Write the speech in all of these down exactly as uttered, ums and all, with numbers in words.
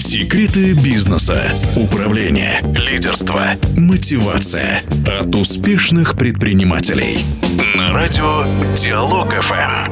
Секреты бизнеса, управления, лидерства, мотивация от успешных предпринимателей. На радио Диалог эф эм.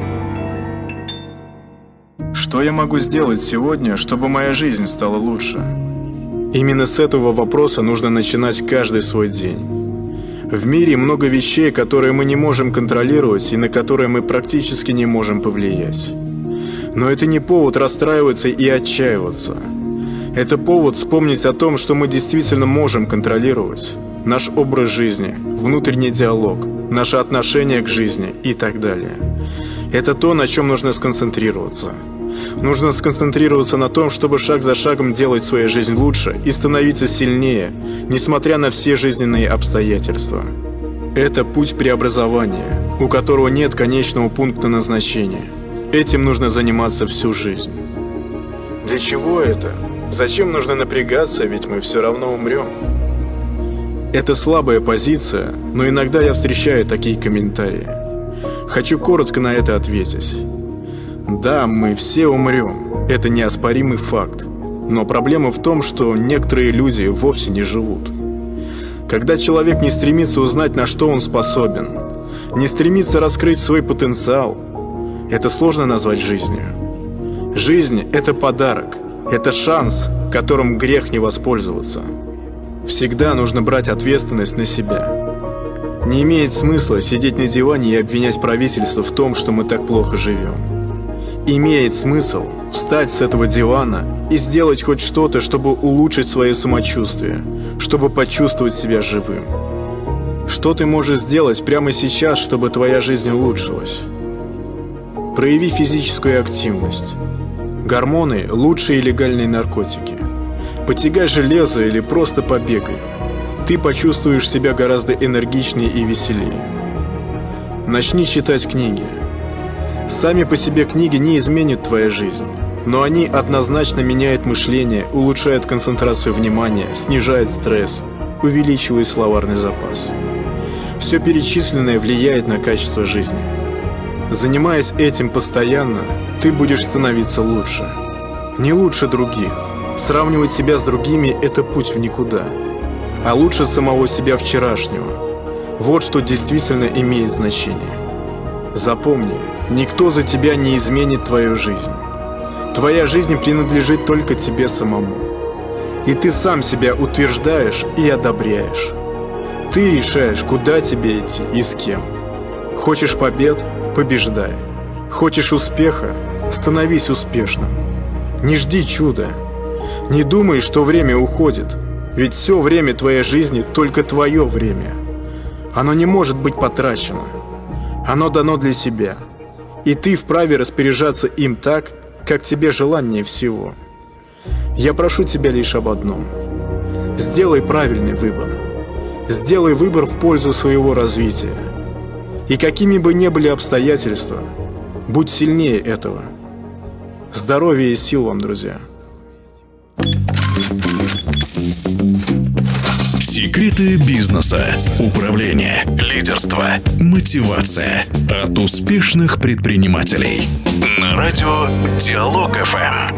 Что я могу сделать сегодня, чтобы моя жизнь стала лучше? Именно с этого вопроса нужно начинать каждый свой день. В мире много вещей, которые мы не можем контролировать и на которые мы практически не можем повлиять. Но это не повод расстраиваться и отчаиваться. Это повод вспомнить о том, что мы действительно можем контролировать. Наш образ жизни, внутренний диалог, наше отношение к жизни и так далее. Это то, на чем нужно сконцентрироваться. Нужно сконцентрироваться на том, чтобы шаг за шагом делать свою жизнь лучше и становиться сильнее, несмотря на все жизненные обстоятельства. Это путь преобразования, у которого нет конечного пункта назначения. Этим нужно заниматься всю жизнь. Для чего это? Зачем нужно напрягаться, ведь мы все равно умрем? Это слабая позиция, но иногда я встречаю такие комментарии. Хочу коротко на это ответить. Да, мы все умрем, это неоспоримый факт. Но проблема в том, что некоторые люди вовсе не живут. Когда человек не стремится узнать, на что он способен, не стремится раскрыть свой потенциал, это сложно назвать жизнью. Жизнь – это подарок, это шанс, которым грех не воспользоваться. Всегда нужно брать ответственность на себя. Не имеет смысла сидеть на диване и обвинять правительство в том, что мы так плохо живем. Имеет смысл встать с этого дивана и сделать хоть что-то, чтобы улучшить свое самочувствие, чтобы почувствовать себя живым. Что ты можешь сделать прямо сейчас, чтобы твоя жизнь улучшилась? Прояви физическую активность. Гормоны – лучшие легальные наркотики. Потягай железо или просто побегай. Ты почувствуешь себя гораздо энергичнее и веселее. Начни читать книги. Сами по себе книги не изменят твою жизнь, но они однозначно меняют мышление, улучшают концентрацию внимания, снижают стресс, увеличивают словарный запас. Все перечисленное влияет на качество жизни. Занимаясь этим постоянно, ты будешь становиться лучше. Не лучше других. Сравнивать себя с другими – это путь в никуда. А лучше самого себя вчерашнего. Вот что действительно имеет значение. Запомни, никто за тебя не изменит твою жизнь. Твоя жизнь принадлежит только тебе самому. И ты сам себя утверждаешь и одобряешь. Ты решаешь, куда тебе идти и с кем. Хочешь побед – побеждай. Хочешь успеха – становись успешным. Не жди чуда. Не думай, что время уходит. Ведь все время твоей жизни только твое время. Оно не может быть потрачено. Оно дано для себя. И ты вправе распоряжаться им так, как тебе желаннее всего. Я прошу тебя лишь об одном. Сделай правильный выбор. Сделай выбор в пользу своего развития. И какими бы ни были обстоятельства, будь сильнее этого. Здоровья и сил вам, друзья. Секреты бизнеса, управления, лидерства, мотивация от успешных предпринимателей. На радио Диалог эф эм.